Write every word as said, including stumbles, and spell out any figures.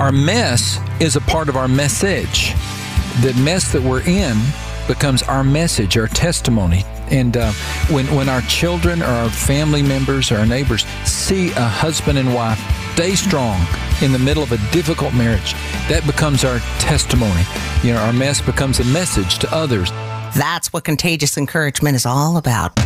Our mess is a part of our message. The mess that we're in becomes our message, our testimony. And uh, when, when our children or our family members or our neighbors see a husband and wife stay strong in the middle of a difficult marriage, that becomes our testimony. You know, our mess becomes a message to others. That's what Contagious Encouragement is all about.